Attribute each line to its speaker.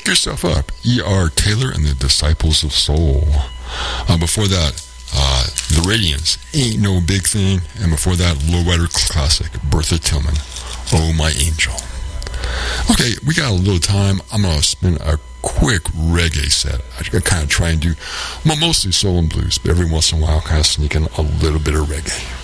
Speaker 1: Pick Yourself Up, E.R. Taylor and the Disciples of Soul. Before that, The Radiants, Ain't No Big Thing. And before that, Lowrider classic, Bertha Tillman, Oh My Angel. Okay, we got a little time. I'm going to spin a quick reggae set. I kind of try and do, well, mostly soul and blues, but every once in a while kind of sneak in a little bit of reggae.